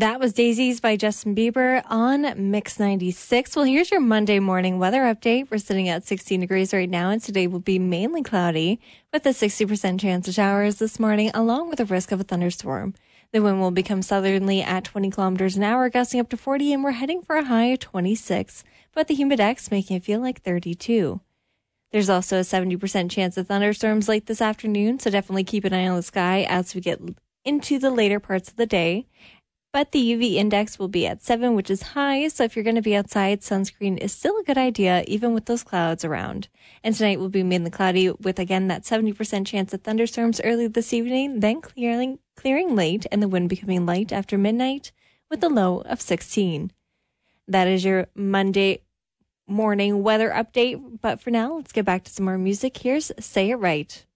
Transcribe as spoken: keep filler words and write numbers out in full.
That was Daisies by Justin Bieber on Mix ninety-six. Well, here's your Monday morning weather update. We're sitting at sixteen degrees right now, and today will be mainly cloudy with a sixty percent chance of showers this morning, along with a risk of a thunderstorm. The wind will become southerly at twenty kilometers an hour, gusting up to forty, and we're heading for a high of twenty-six, but the humidex making it feel like thirty-two. There's also a seventy percent chance of thunderstorms late this afternoon, so definitely keep an eye on the sky as we get into the later parts of the day. But the U V index will be at seven, which is high, so if you're going to be outside, sunscreen is still a good idea, even with those clouds around. And tonight will be mainly cloudy with, again, that seventy percent chance of thunderstorms early this evening, then clearing, clearing late, and the wind becoming light after midnight with a low of sixteen. That is your Monday morning weather update, but for now, let's get back to some more music. Here's Say It Right.